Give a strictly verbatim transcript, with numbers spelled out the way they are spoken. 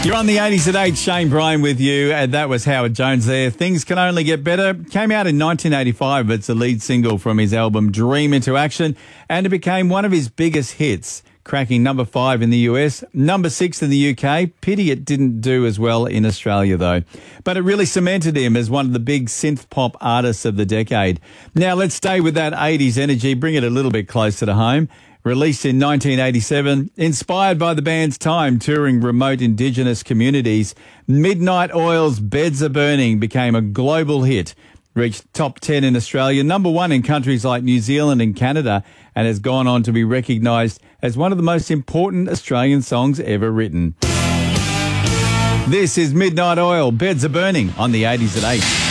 You're on the eighties at eight, Shane Bryan with you, and that was Howard Jones there. Things Can Only Get Better came out in nineteen eighty-five. It's a lead single from his album Dream Into Action, and it became one of his biggest hits, cracking number five in the U S, number six in the U K. Pity it didn't do as well in Australia, though. But it really cemented him as one of the big synth pop artists of the decade. Now let's stay with that eighties energy, bring it a little bit closer to home. Released in nineteen eighty-seven, inspired by the band's time touring remote Indigenous communities, Midnight Oil's Beds Are Burning became a global hit, reached top ten in Australia, number one in countries like New Zealand and Canada, and has gone on to be recognised as one of the most important Australian songs ever written. This is Midnight Oil, Beds Are Burning on the eighties at eight.